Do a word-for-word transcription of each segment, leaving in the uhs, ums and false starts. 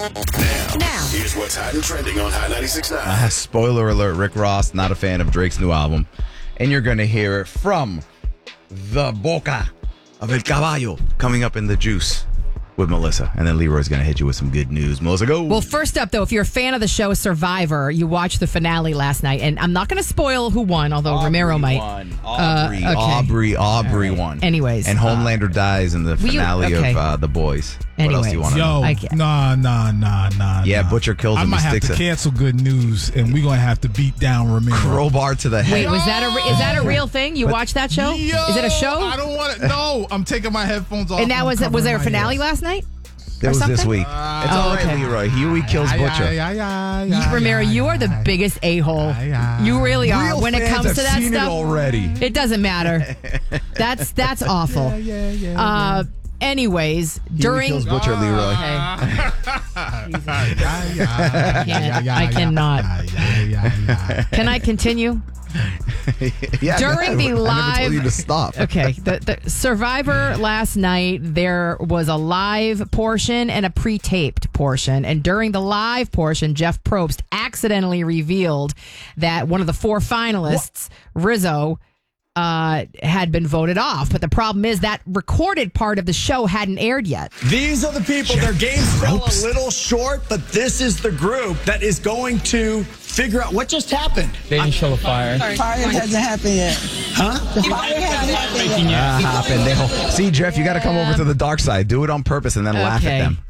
Now, Now. here's what's hot and trending on Hot ninety-six point nine. Uh, spoiler alert, Rick Ross, not a fan of Drake's new album. And you're going to hear it from the boca of El Caballo coming up in The Juice with Melissa. And then Leroy's going to hit you with some good news. Melissa, go. Well, first up, though, if you're a fan of the show Survivor, you watched the finale last night. And I'm not going to spoil who won, although Aubrey Romero might. Won. Aubrey, Uh, okay. Aubrey, Aubrey All right. won. Anyways. And Homelander dies in the Will you- finale okay. of uh, The Boys. What else do you want to know? Yo, I can't- nah, nah, nah, nah. Yeah, nah. Butcher kills I him. might He have sticks to it. cancel good news, and we're gonna have to beat down Ramiro. Crowbar to the head. Wait, was that a re- is that a real thing? You watched that show? Yo, is it a show? I don't want to. No, I'm taking my headphones off. and that was I'm was there a covering my finale ears. last night? It was this something? week. Uh, it's all oh, right, okay. Leroy. Huey kills Ay, Butcher. ay, ay, ay, You, ay, Romero, ay, you are the ay. biggest a-hole. Ay, ay. You really are. Real when it fans comes have to that seen stuff, it already. it doesn't matter. That's that's awful. Yeah, yeah, yeah, Uh, anyways, Huey during kills Butcher, Leroy. Okay. Ay, ay, ay, can't. ay, I ay, cannot. ay, ay, ay, ay. Can I continue? Yeah, During the I never live- told you to stop. Okay, the, the Survivor last night, there was a live portion and a pre-taped portion. And during the live portion, Jeff Probst accidentally revealed that one of the four finalists, Rizzo, uh, had been voted off. But the problem is that recorded part of the show hadn't aired yet. These are the people, their games fell a little short, but this is the group that is going to figure out what just happened. They didn't show the fire. Fire hasn't happened yet. Huh? The fire hasn't happened yet. Ah, pendejo. See, Jeff, you got to come over to the dark side. Do it on purpose and then laugh Okay. at them.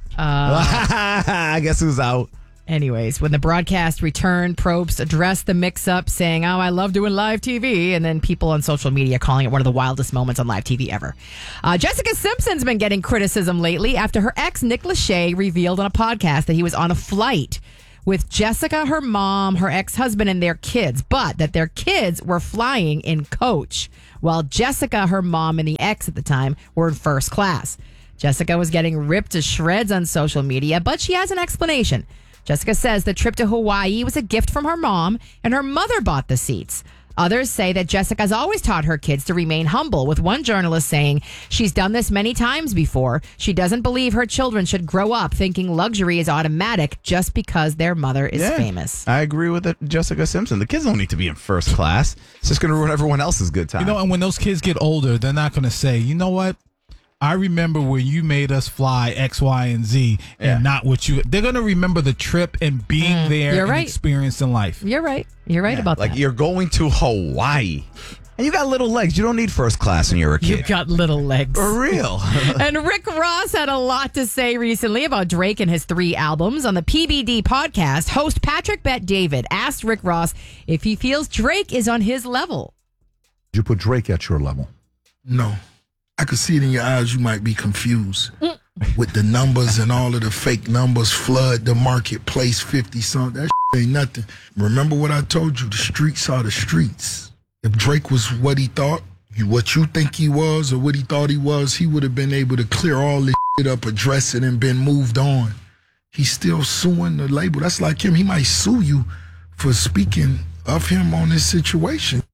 Uh, I guess who's out? Anyways, when the broadcast returned, Probst addressed the mix-up, saying, "Oh, I love doing live T V," and then people on social media calling it one of the wildest moments on live T V ever. Uh, Jessica Simpson's been getting criticism lately after her ex, Nick Lachey, revealed on a podcast that he was on a flight with Jessica, her mom, her ex-husband, and their kids, but that their kids were flying in coach, while Jessica, her mom, and the ex at the time were in first class. Jessica was getting ripped to shreds on social media, but she has an explanation. Jessica says the trip to Hawaii was a gift from her mom, and her mother bought the seats. Others say that Jessica's always taught her kids to remain humble, with one journalist saying she's done this many times before. She doesn't believe her children should grow up thinking luxury is automatic just because their mother is Yeah, famous. I agree with it, Jessica Simpson. The kids don't need to be in first class. It's just going to ruin everyone else's good time. You know, and when those kids get older, they're not going to say, you know what? I remember when you made us fly X, Y, and Z, and Yeah. not what you. They're going to remember the trip and being there you're and right. experiencing life. You're right. You're right about like that. you're going to Hawaii. And you got little legs. You don't need first class when you're a kid. You've got little legs. For real. And Rick Ross had a lot to say recently about Drake and his three albums. On the P B D podcast, host Patrick Bet David asked Rick Ross if he feels Drake is on his level. You put Drake at your level. No. I could see it in your eyes. You might be confused with the numbers and all of the fake numbers flood the marketplace fifty something. That shit ain't nothing. Remember what I told you? The streets are the streets. If Drake was what he thought, you, what you think he was or what he thought he was, he would have been able to clear all this shit up, address it, and been moved on. He's still suing the label. That's like him. He might sue you for speaking of him on this situation.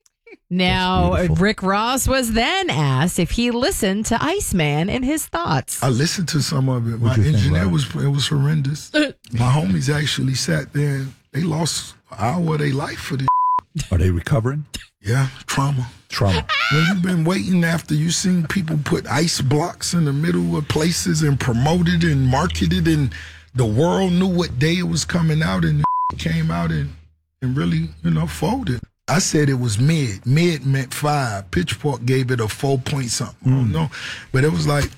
Now, beautiful. Rick Ross was then asked if he listened to Iceman and his thoughts. I listened to some of it. My What'd you think, engineer Rob? was it was horrendous. My homies actually sat there and they lost an hour of their life for this. Are they recovering? Yeah, trauma. Trauma. When you've been waiting after you seen people put ice blocks in the middle of places and promoted and marketed and the world knew what day it was coming out and the came out and, and really, you know, folded. I said it was mid. Mid meant five. Pitchfork gave it a four point something. I don't know. But it was like,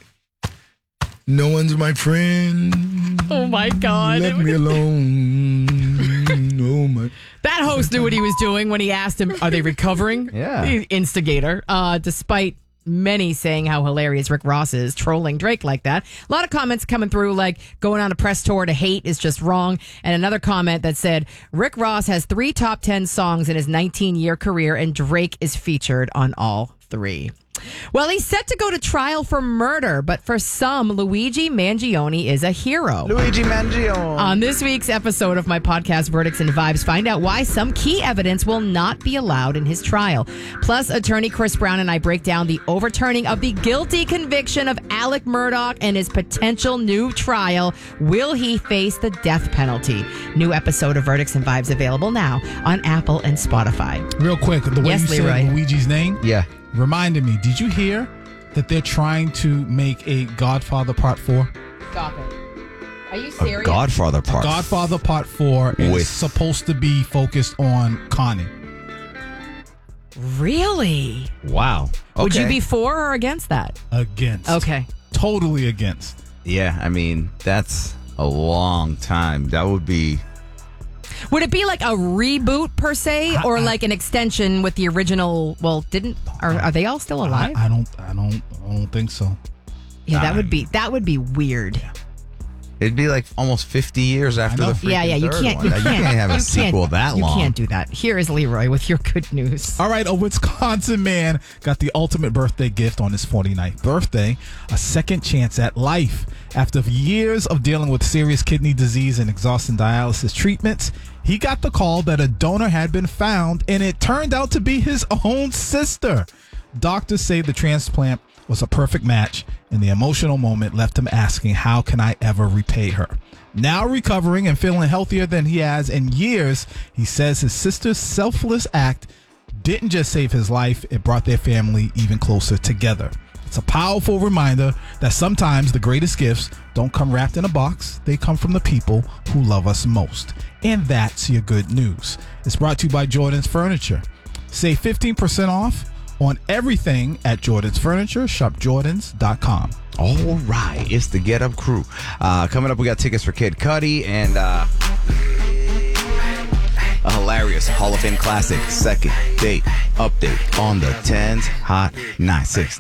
no one's my friend. Oh, my God. Let me alone. Oh, my. That host knew what he was doing when he asked him, are they recovering? Yeah. The instigator, uh, despite many saying how hilarious Rick Ross is trolling Drake like that. A lot of comments coming through like going on a press tour to hate is just wrong. And another comment that said Rick Ross has three top ten songs in his nineteen year career and Drake is featured on all three. Well, he's set to go to trial for murder, but for some, Luigi Mangione is a hero. Luigi Mangione. On this week's episode of my podcast, Verdicts and Vibes, find out why some key evidence will not be allowed in his trial. Plus, attorney Chris Brown and I break down the overturning of the guilty conviction of Alec Murdaugh and his potential new trial. Will he face the death penalty? New episode of Verdicts and Vibes available now on Apple and Spotify. Real quick, the way Yes, you Leroy. said Luigi's name Yeah. reminded me. Did you hear that they're trying to make a Godfather Part Four? Stop it. Are you A serious? Godfather part. Godfather Part Four is With- supposed to be focused on Connie. Really? Wow. Would you Okay. be for or against that? Against. Okay. Totally against. Yeah, I mean, that's a long time. That would be. Would it be like a reboot per se, or like an extension with the original? Well, didn't are, are they all still alive? I, I don't. I don't. I don't think so. yeah, that I would be that would be weird. It'd be like almost fifty years after know. the freaking Yeah, yeah, you third can't. one. You You can't, can't have a you sequel can't- that you long. You can't do that. Here is Leroy with your good news. All right, a Wisconsin man got the ultimate birthday gift on his forty-ninth birthday, a second chance at life. After years of dealing with serious kidney disease and exhausting dialysis treatments, he got the call that a donor had been found, and it turned out to be his own sister. Doctors say the transplant was a perfect match, and the emotional moment left him asking, how can I ever repay her? Now recovering and feeling healthier than he has in years, he says his sister's selfless act didn't just save his life, it brought their family even closer together. It's a powerful reminder that sometimes the greatest gifts don't come wrapped in a box, they come from the people who love us most. And that's your good news. It's brought to you by Jordan's Furniture. Save fifteen percent off on everything at Jordan's Furniture. Shop Jordans dot com. All right, it's the Get Up Crew. Uh, coming up, we got tickets for Kid Cudi and uh, a hilarious Hall of Fame classic second date update on the tens Hot nine six nine.